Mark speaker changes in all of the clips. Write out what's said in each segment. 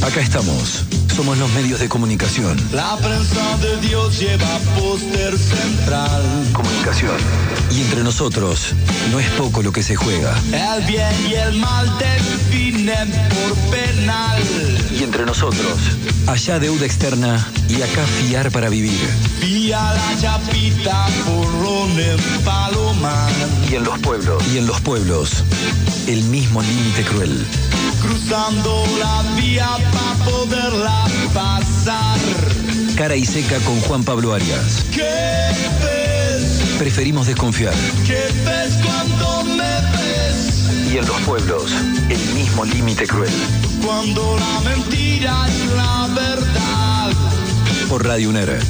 Speaker 1: Acá estamos. Somos los medios de comunicación.
Speaker 2: La prensa de Dios lleva póster central.
Speaker 1: Comunicación. Y entre nosotros, no es poco lo que se juega.
Speaker 2: El bien y el mal definen por penal.
Speaker 1: Y entre nosotros, allá deuda externa y acá fiar para vivir.
Speaker 2: Vía la chapita, porrón en Palomar.
Speaker 1: Y en los pueblos, el mismo límite cruel.
Speaker 2: Cruzando la vía para poderla pasar.
Speaker 1: Cara y seca con Juan Pablo Arias.
Speaker 2: ¿Qué ves?
Speaker 1: Preferimos desconfiar.
Speaker 2: ¿Qué ves cuando me ves?
Speaker 1: Y en los pueblos, el mismo límite cruel.
Speaker 2: Cuando la mentira es la verdad.
Speaker 1: Por Radio UNER.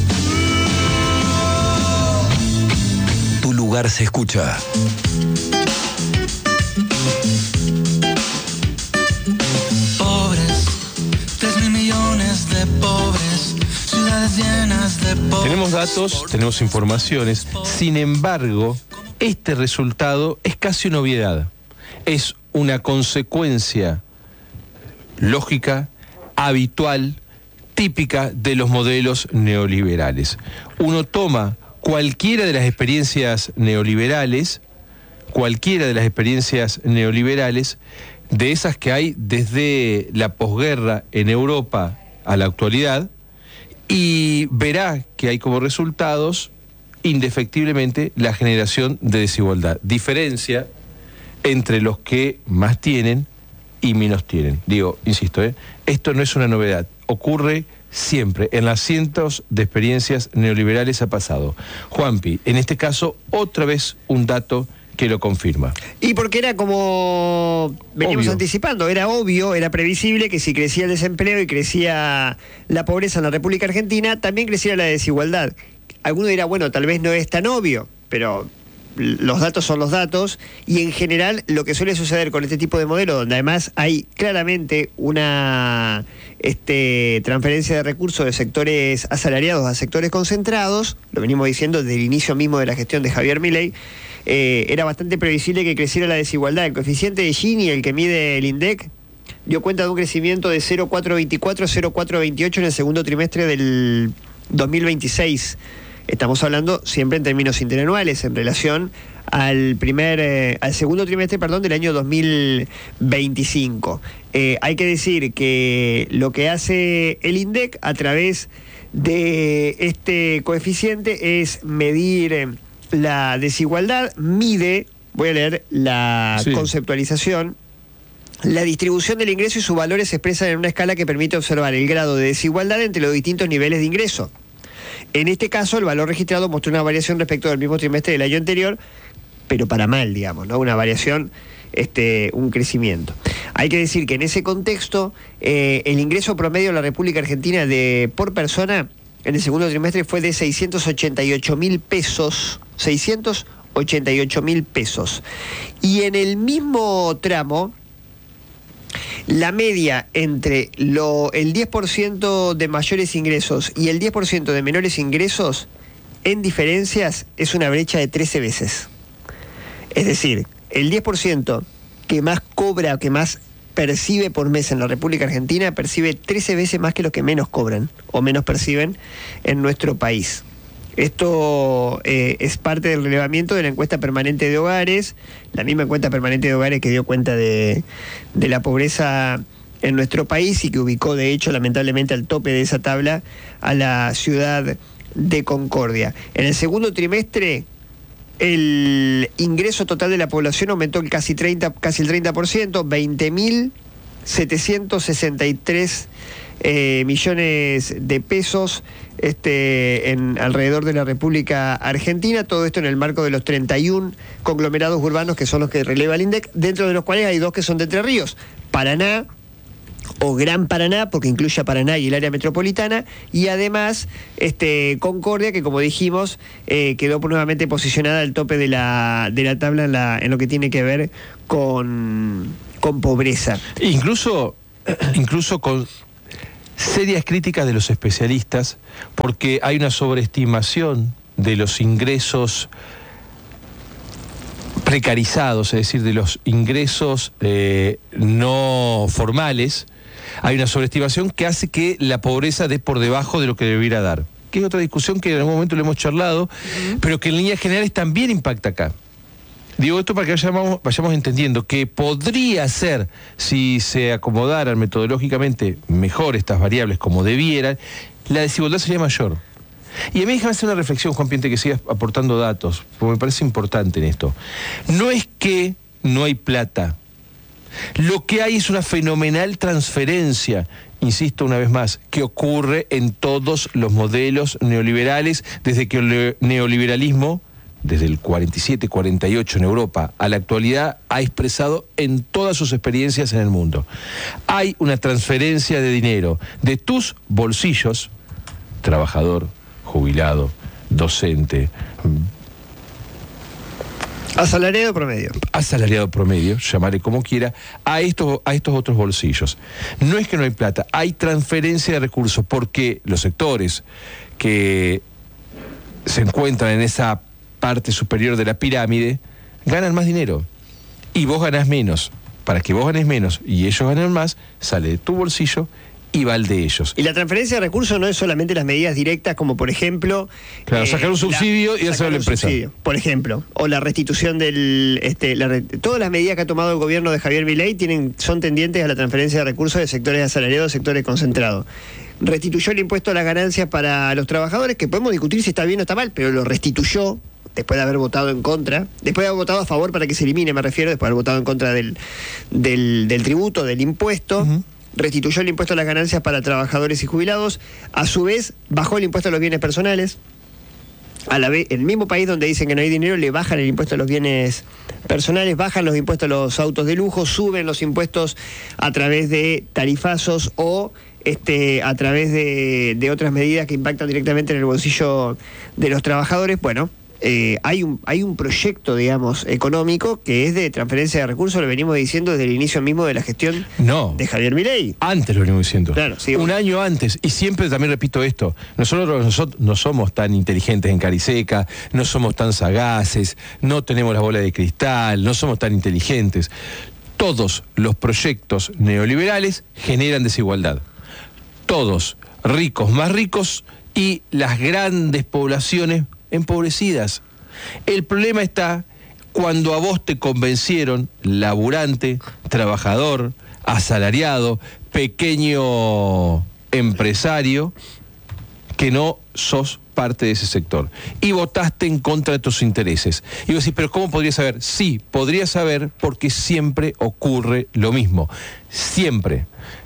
Speaker 1: Tu lugar se escucha.
Speaker 2: Pobres, 3.000 millones de pobres, ciudades llenas de pobres.
Speaker 3: Tenemos datos, tenemos informaciones, sin embargo, este resultado es casi una obviedad. Es una consecuencia lógica, habitual, típica de los modelos neoliberales. Uno toma cualquiera de las experiencias neoliberales, de esas que hay desde la posguerra en Europa a la actualidad, y verá que hay como resultados, indefectiblemente, la generación de desigualdad. Diferencia entre los que más tienen y menos tienen. Insisto, esto no es una novedad. Ocurre siempre, en las cientos de experiencias neoliberales ha pasado. Juanpi, en este caso, otra vez un dato que lo confirma.
Speaker 4: Y porque era como veníamos anticipando, era obvio, era previsible que si crecía el desempleo y crecía la pobreza en la República Argentina, también creciera la desigualdad. Alguno dirá, bueno, tal vez no es tan obvio, pero los datos son los datos, y en general lo que suele suceder con este tipo de modelo, donde además hay claramente una transferencia de recursos de sectores asalariados a sectores concentrados, lo venimos diciendo desde el inicio mismo de la gestión de Javier Milei, era bastante previsible que creciera la desigualdad. El coeficiente de Gini, el que mide el INDEC, dio cuenta de un crecimiento de 0,424, 0,428 en el segundo trimestre del 2026. Estamos hablando siempre en términos interanuales, en relación al segundo trimestre, del año 2025. Hay que decir que lo que hace el INDEC a través de este coeficiente es medir la desigualdad, voy a leer la conceptualización. La distribución del ingreso y sus valores se expresan en una escala que permite observar el grado de desigualdad entre los distintos niveles de ingreso. En este caso, el valor registrado mostró una variación respecto del mismo trimestre del año anterior, pero para mal, digamos, ¿no? Una variación, un crecimiento. Hay que decir que en ese contexto, el ingreso promedio de la República Argentina por persona en el segundo trimestre fue de 688.000 pesos. 688.000 pesos. Y en el mismo tramo, la media entre el 10% de mayores ingresos y el 10% de menores ingresos, en diferencias, es una brecha de 13 veces. Es decir, el 10% que más cobra, que más percibe por mes en la República Argentina, percibe 13 veces más que los que menos cobran o menos perciben en nuestro país. Esto es parte del relevamiento de la encuesta permanente de hogares, la misma encuesta permanente de hogares que dio cuenta de la pobreza en nuestro país y que ubicó, de hecho, lamentablemente al tope de esa tabla a la ciudad de Concordia. En el segundo trimestre, el ingreso total de la población aumentó casi el 30%, 20.763 millones de pesos alrededor de la República Argentina, todo esto en el marco de los 31 conglomerados urbanos que son los que releva el INDEC, dentro de los cuales hay 2 que son de Entre Ríos, Paraná, o Gran Paraná, porque incluye a Paraná y el área metropolitana, y además Concordia, que como dijimos, quedó nuevamente posicionada al tope de la tabla en lo que tiene que ver con pobreza.
Speaker 3: Incluso con serias críticas de los especialistas, porque hay una sobreestimación de los ingresos precarizados, es decir, de los ingresos no formales, hay una sobreestimación que hace que la pobreza dé por debajo de lo que debiera dar. Que es otra discusión que en algún momento lo hemos charlado, pero que en líneas generales también impacta acá. Digo esto para que vayamos entendiendo que podría ser, si se acomodaran metodológicamente mejor estas variables como debieran, la desigualdad sería mayor. Y a mí déjame hacer una reflexión, Juan Piente, que sigas aportando datos, porque me parece importante en esto. No es que no hay plata. Lo que hay es una fenomenal transferencia, insisto una vez más, que ocurre en todos los modelos neoliberales, desde que el neoliberalismo, desde el 47-48 en Europa a la actualidad, ha expresado en todas sus experiencias en el mundo. Hay una transferencia de dinero de tus bolsillos, trabajador, jubilado, docente,
Speaker 4: asalariado promedio, llamaré como quiera, a estos otros bolsillos. No es que no hay plata, hay transferencia de recursos, porque los sectores que se encuentran en esa parte superior de la pirámide ganan más dinero y vos ganás menos. Para que vos ganes menos y ellos ganen más, sale de tu bolsillo y va al de ellos. Y la transferencia de recursos no es solamente las medidas directas, como por ejemplo...
Speaker 3: Claro, sacar un subsidio y hacerlo a la empresa. Subsidio,
Speaker 4: por ejemplo, o la restitución del... todas las medidas que ha tomado el gobierno de Javier Milei son tendientes a la transferencia de recursos de sectores asalariados, sectores concentrados. Restituyó el impuesto a las ganancias para los trabajadores, que podemos discutir si está bien o está mal, pero lo restituyó después de haber votado en contra, después de haber votado a favor para que se elimine, me refiero, después de haber votado en contra del tributo, del impuesto. Restituyó el impuesto a las ganancias para trabajadores y jubilados, a su vez bajó el impuesto a los bienes personales, a la vez, el mismo país donde dicen que no hay dinero, le bajan el impuesto a los bienes personales, bajan los impuestos a los autos de lujo, suben los impuestos a través de tarifazos o a través de otras medidas que impactan directamente en el bolsillo de los trabajadores. Bueno, hay un proyecto, digamos, económico que es de transferencia de recursos, lo venimos diciendo desde el inicio mismo de la gestión de Javier Milei.
Speaker 3: Antes lo venimos diciendo.
Speaker 4: Claro, sí,
Speaker 3: un año antes. Y siempre también repito esto, nosotros no somos tan inteligentes en Cariseca, no somos tan sagaces, no tenemos la bola de cristal, no somos tan inteligentes. Todos los proyectos neoliberales generan desigualdad. Todos, ricos más ricos y las grandes poblaciones empobrecidas. El problema está cuando a vos te convencieron, laburante, trabajador, asalariado, pequeño empresario, que no sos parte de ese sector y votaste en contra de tus intereses. Y vos decís, pero ¿cómo podría saber? Sí, podría saber porque siempre ocurre lo mismo. Siempre.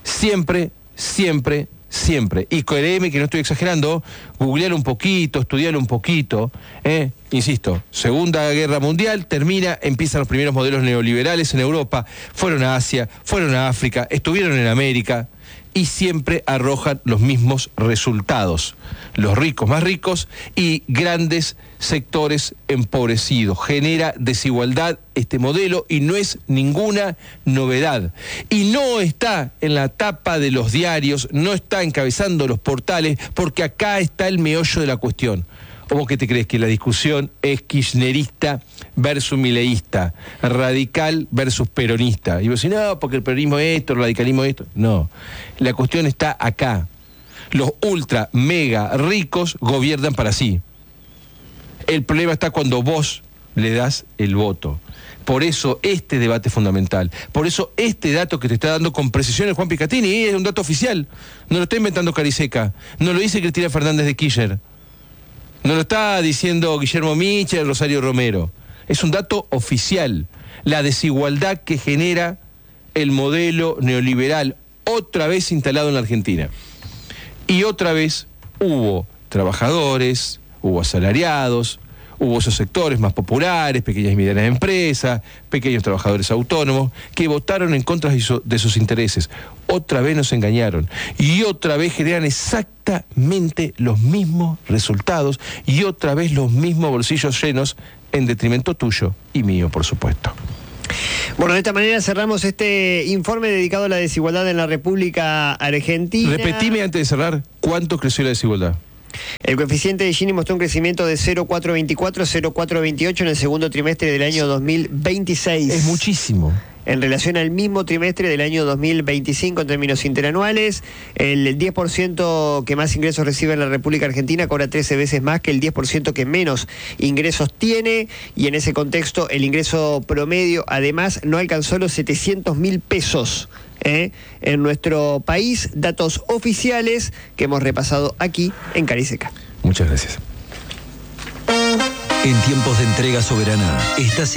Speaker 3: Y créeme que no estoy exagerando, googlealo un poquito, estudialo un poquito, insisto, Segunda Guerra Mundial, empiezan los primeros modelos neoliberales en Europa, fueron a Asia, fueron a África, estuvieron en América y siempre arrojan los mismos resultados. Los ricos más ricos y grandes sectores empobrecidos. Genera desigualdad este modelo y no es ninguna novedad. Y no está en la tapa de los diarios, no está encabezando los portales, porque acá está el meollo de la cuestión. ¿O vos qué te crees? Que la discusión es kirchnerista versus mileísta, radical versus peronista. Y vos decís, no, porque el peronismo es esto, el radicalismo es esto. No, la cuestión está acá. Los ultra, mega ricos gobiernan para sí. El problema está cuando vos le das el voto. Por eso este debate es fundamental. Por eso este dato que te está dando con precisión el Juan Picatini es un dato oficial. No lo está inventando Cariseca. No lo dice Cristina Fernández de Kirchner. No lo está diciendo Guillermo Michel, Rosario Romero. Es un dato oficial. La desigualdad que genera el modelo neoliberal, otra vez instalado en la Argentina. Y otra vez hubo trabajadores, hubo asalariados, hubo esos sectores más populares, pequeñas y medianas empresas, pequeños trabajadores autónomos, que votaron en contra de sus intereses. Otra vez nos engañaron y otra vez generan exactamente los mismos resultados y otra vez los mismos bolsillos llenos en detrimento tuyo y mío, por supuesto.
Speaker 4: Bueno, de esta manera cerramos este informe dedicado a la desigualdad en la República Argentina.
Speaker 3: Repetime antes de cerrar, ¿cuánto creció la desigualdad?
Speaker 4: El coeficiente de Gini mostró un crecimiento de 0,424, 0,428 en el segundo trimestre del año 2026.
Speaker 5: Es muchísimo.
Speaker 4: En relación al mismo trimestre del año 2025 en términos interanuales, el 10% que más ingresos recibe en la República Argentina cobra 13 veces más que el 10% que menos ingresos tiene, y en ese contexto el ingreso promedio además no alcanzó los 700.000 pesos. En nuestro país, datos oficiales que hemos repasado aquí en Cariseca.
Speaker 5: Muchas gracias.
Speaker 1: En tiempos de entrega soberana, estás